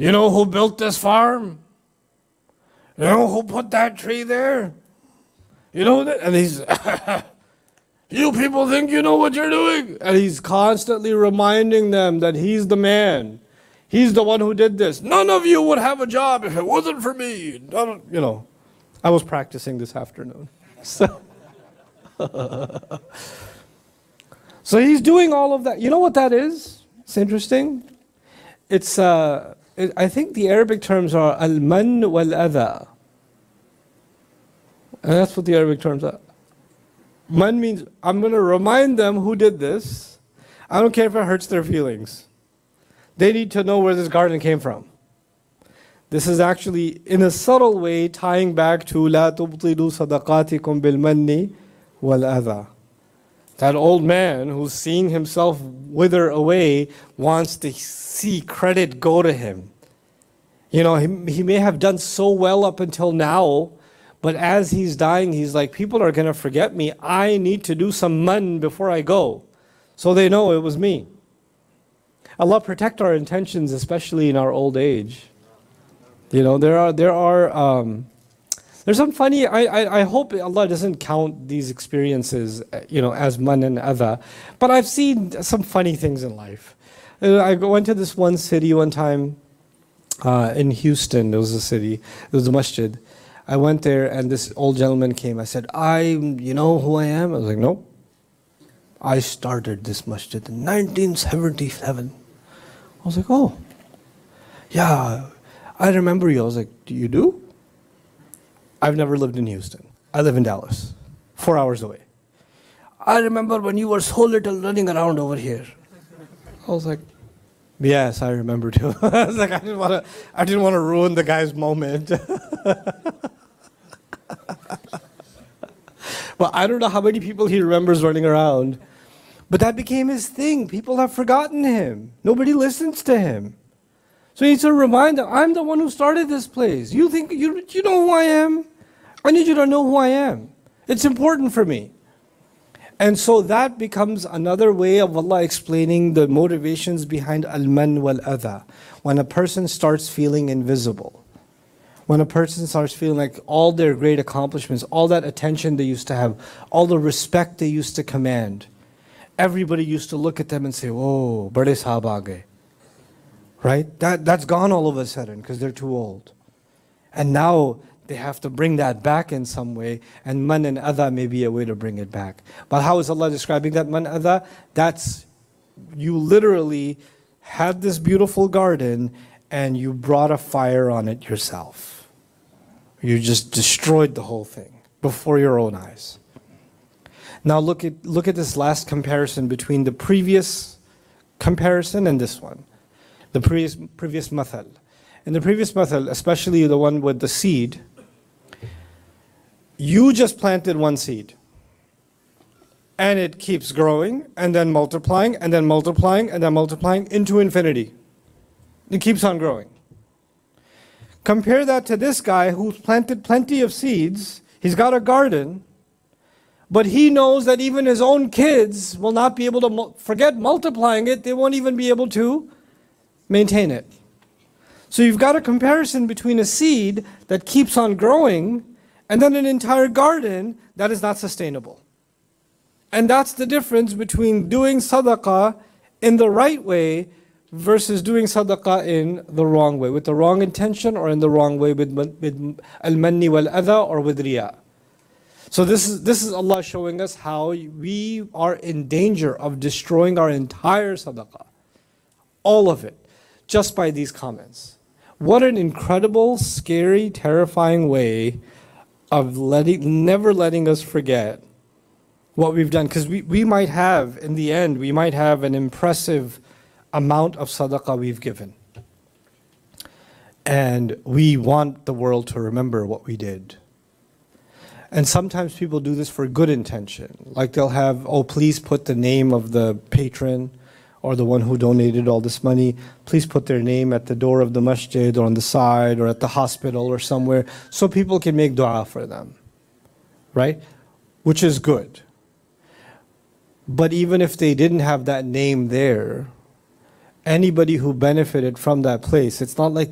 You know who built this farm? You know who put that tree there? You know that? And he's, you people think you know what you're doing? And he's constantly reminding them that he's the man. He's the one who did this. None of you would have a job if it wasn't for me. You know, I was practicing this afternoon. So, so he's doing all of that. You know what that is? It's interesting. It's, I think the Arabic terms are al-man wal-adha. And that's what the Arabic terms are. Man means, I'm going to remind them who did this. I don't care if it hurts their feelings. They need to know where this garden came from. This is actually, in a subtle way, tying back to لَا تُبْطِلُوا صَدَقَاتِكُمْ بِالْمَنِّ وَالْأَذَى. That old man who's seeing himself wither away wants to see credit go to him. You know, he may have done so well up until now, but as he's dying, he's like, people are going to forget me. I need to do some man before I go, so they know it was me. Allah protect our intentions, especially in our old age. You know, there's some funny, I hope Allah doesn't count these experiences, you know, as man and adha. But I've seen some funny things in life. I went to this one city one time, in Houston. It was a city, it was a masjid. I went there and this old gentleman came. I said, you know who I am? I was like, nope. I started this masjid in 1977. I was like, oh, yeah, I remember you. I was like, do you do? I've never lived in Houston. I live in Dallas, 4 hours away. I remember when you were so little running around over here. I was like, yes, I remember too. I was like, I didn't want to ruin the guy's moment. Well, I don't know how many people he remembers running around, but that became his thing. People have forgotten him. Nobody listens to him. So he needs to remind them, I'm the one who started this place. You think, you know who I am? I need you to know who I am. It's important for me. And so that becomes another way of Allah explaining the motivations behind al-man wal-adha. When a person starts feeling invisible. When a person starts feeling like all their great accomplishments, all that attention they used to have, all the respect they used to command, everybody used to look at them and say, oh, bade sahab aa gaye. Right? That's gone all of a sudden because they're too old. And now they have to bring that back in some way, and man and adha may be a way to bring it back. But how is Allah describing that man adha? That's, you literally had this beautiful garden and you brought a fire on it yourself. You just destroyed the whole thing before your own eyes. Now look at this last comparison between the previous comparison and this one. The previous mathal. In the previous mathal, especially the one with the seed, you just planted one seed. And it keeps growing, and then multiplying, and then multiplying, and then multiplying into infinity. It keeps on growing. Compare that to this guy who's planted plenty of seeds. He's got a garden, but he knows that even his own kids will not be able to, forget multiplying it, they won't even be able to maintain it. So you've got a comparison between a seed that keeps on growing and then an entire garden that is not sustainable. And that's the difference between doing sadaqah in the right way versus doing sadaqah in the wrong way, with the wrong intention or in the wrong way with al-manni wal-adha or with riya. So this is Allah showing us how we are in danger of destroying our entire sadaqah. All of it. Just by these comments. What an incredible, scary, terrifying way of never letting us forget what we've done. Because we might have, in the end, we might have an impressive amount of sadaqah we've given. And we want the world to remember what we did. And sometimes people do this for good intention. Like they'll have, oh, please put the name of the patron or the one who donated all this money. Please put their name at the door of the masjid or on the side or at the hospital or somewhere so people can make dua for them. Right? Which is good. But even if they didn't have that name there, anybody who benefited from that place, it's not like